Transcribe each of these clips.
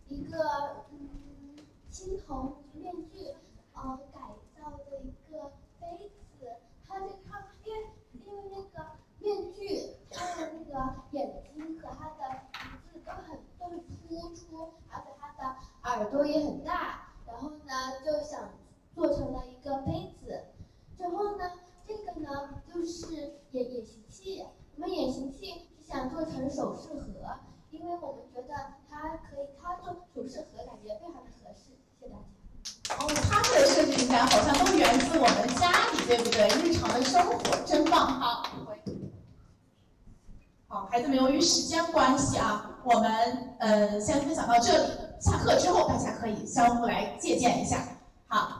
一个青铜面具改造的一个杯子，因为那个面具它的那个眼睛和它的鼻子都很突出，而且它的耳朵也很大，然后呢就想做成了一个杯子。之后呢，这个呢就是眼形器，我们眼形器是想做成首饰盒，因为我们觉得它做首饰盒感觉非常的合适。谢谢大家。 他们的设计灵感好像都源自我们家里，对不对？日常的生活真棒！好，孩子们，由于时间关系啊，我们先分享到这里。下课之后，大家可以相互来借鉴一下。好。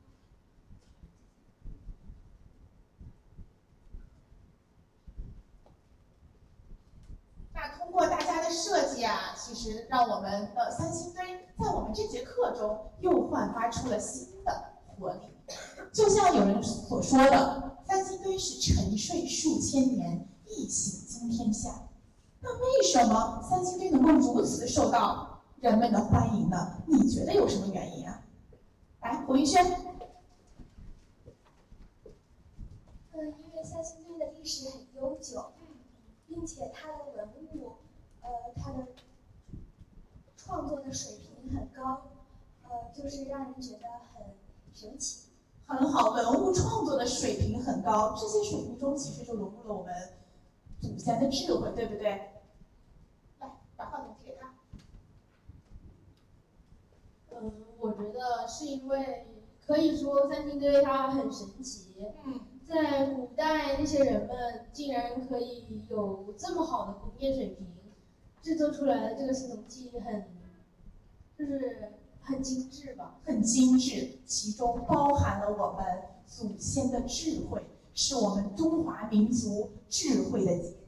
那通过大家的设计啊，其实让我们的三星堆在我们这节课中又焕发出了新的活力。就像有人所说的，三星堆是沉睡数千年，一醒惊天下。那为什么三星堆能够如此受到人们的欢迎呢？你觉得有什么原因啊？来，胡云轩。 因为三星堆的历史很悠久，并且它的文物，它的创作的水平很高，就是让人觉得很神奇。 很好，文物创作的水平很高，这些水平中其实就融入了我们祖先的智慧，对不对？来，把话筒递给他。 我觉得是因为可以说三星堆它很神奇。在古代那些人们竟然可以有这么好的工业水平，制作出来的这个青铜器很精致吧？ 很精致，其中包含了我们祖先的智慧，是我们中华民族智慧的结